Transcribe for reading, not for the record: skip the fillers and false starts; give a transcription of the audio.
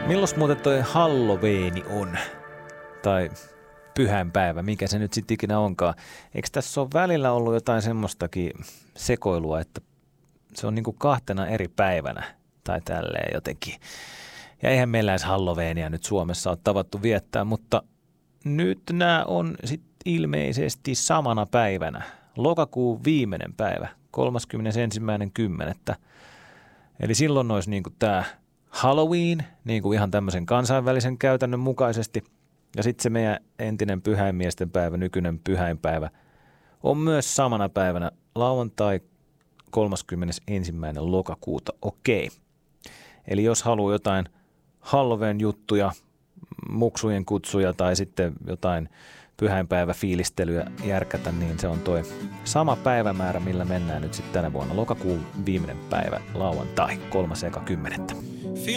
Milloin muuten toi Halloweeni on? Tai pyhäinpäivä, mikä se nyt sitten ikinä onkaan. Eikö tässä ole välillä ollut jotain semmoistakin sekoilua, että se on niinku 2 eri päivänä tai tälleen jotenkin. Ja eihän meillä edes Halloweenia nyt Suomessa ole tavattu viettää, mutta nyt nämä on sitten ilmeisesti samana päivänä. Lokakuun viimeinen päivä, 31.10. Eli silloin olisi niinku tämä Halloween, niinku ihan tämmöisen kansainvälisen käytännön mukaisesti. Ja sitten se meidän entinen pyhäinmiesten päivä, nykyinen pyhäinpäivä, on myös samana päivänä lauantai 31. lokakuuta. Okei. Eli jos haluaa jotain Halloween-juttuja, muksujen kutsuja tai sitten jotain pyhäinpäiväfiilistelyä järkätä, niin se on toi sama päivämäärä, millä mennään nyt sitten tänä vuonna. Lokakuun viimeinen päivä, lauantai 3.10.